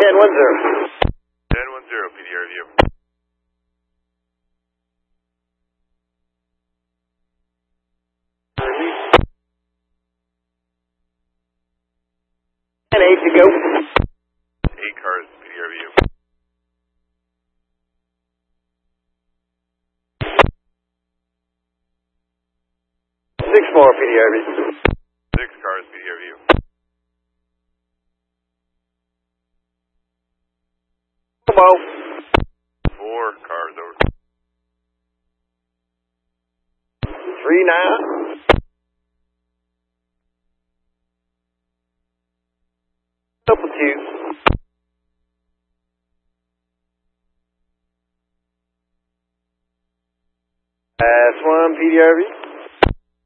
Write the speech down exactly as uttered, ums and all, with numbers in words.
ten one zero. ten one zero, P D R view. ten eight to go. Eight cars, P D R view. six more, P D R view. Six cars, P D R view. Hello. Four cars, over. three nine. Couple two. That's one, P D R V.